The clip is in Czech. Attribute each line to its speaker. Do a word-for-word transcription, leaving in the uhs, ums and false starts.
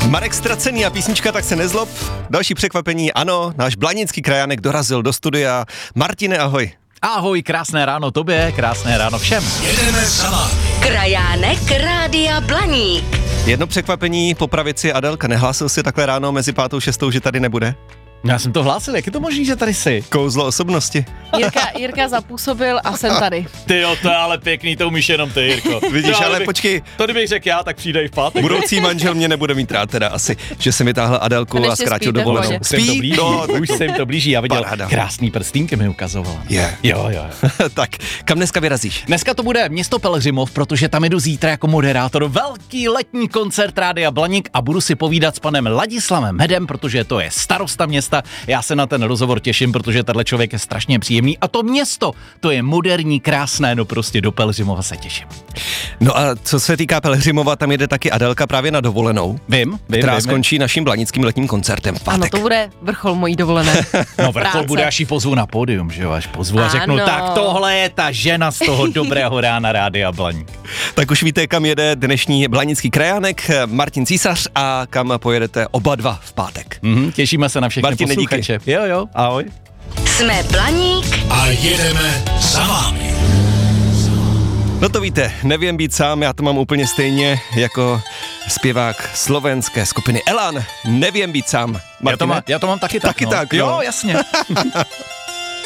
Speaker 1: Marek Ztracený a písnička Tak se nezlob. Další překvapení, ano, náš blanický krajánek dorazil do studia. Martine, ahoj.
Speaker 2: Ahoj, krásné ráno tobě, krásné ráno všem.
Speaker 3: Jedeme za vámi.
Speaker 4: Krajánek Rádia Blaník.
Speaker 1: Jedno překvapení, popravit si Adelka. Nehlásil si takhle ráno mezi pátou a šestou, že tady nebude?
Speaker 2: Já jsem to hlásil, jak je to možný, že tady jsi?
Speaker 1: Kouzlo osobnosti.
Speaker 5: Jirka, Jirka zapůsobil a jsem tady.
Speaker 2: Ty jo, to je ale pěkný, to umíš jenom ty, Jirko.
Speaker 1: Vidíš,
Speaker 2: To
Speaker 1: ale
Speaker 2: bych,
Speaker 1: počkej.
Speaker 2: To kdybych řekl já, tak přijde i v pátek.
Speaker 1: Budoucí manžel mě nebude mít rád teda asi, že se mi táhl Adelku a
Speaker 5: ještě
Speaker 1: zkrátil
Speaker 5: spíte v
Speaker 1: dovolenou.
Speaker 5: pohodě.
Speaker 2: Už se jim to blíží,
Speaker 1: No, tak
Speaker 2: už se jim to blíží, já viděl,
Speaker 1: paráda.
Speaker 2: krásný prstínky mi ukazovala.
Speaker 1: Je.
Speaker 2: Jo, jo.
Speaker 1: Tak, kam dneska vyrazíš?
Speaker 2: Dneska to bude město Pelhřimov, protože tam jdu zítra jako moderátor velký letní koncert Rádia Blaník a budu si povídat s panem Ladislavem Hedem, protože to je starosta města. Já se na ten rozhovor těším, protože tenhle člověk je strašně příjemný a to město, to je moderní, krásné, no prostě do Pelhřimova se těším.
Speaker 1: No a co se týká Pelhřimova, tam jede taky Adelka právě na dovolenou,
Speaker 2: Vím, vím,
Speaker 1: která
Speaker 2: vím.
Speaker 1: skončí naším blanickým letním koncertem v
Speaker 5: Ano,
Speaker 1: pátek.
Speaker 5: to bude vrchol mojí dovolené.
Speaker 2: No vrchol
Speaker 5: Práce.
Speaker 2: bude, až ji pozvu na pódium, že jo, až pozvu a řeknu,
Speaker 5: Ano.
Speaker 2: tak tohle je ta žena z toho dobrého rána Rádia Blaník.
Speaker 1: Tak už víte, kam jede dnešní blanický krajánek, Martin Císař, a kam pojedete oba dva v pátek.
Speaker 2: Mhm, těšíme se na všechny
Speaker 1: Martine, díky.
Speaker 2: posluchače. Jo, jo, ahoj.
Speaker 4: Jsme Blaník
Speaker 3: A jedeme za vámi.
Speaker 1: No to víte, nevím být sám, já to mám úplně stejně jako zpěvák slovenské skupiny Elan. Nevím být sám.
Speaker 2: Já to,
Speaker 1: Martine?
Speaker 2: má, já to mám taky tak,
Speaker 1: Taky
Speaker 2: no.
Speaker 1: tak, no.
Speaker 2: Jo, jasně.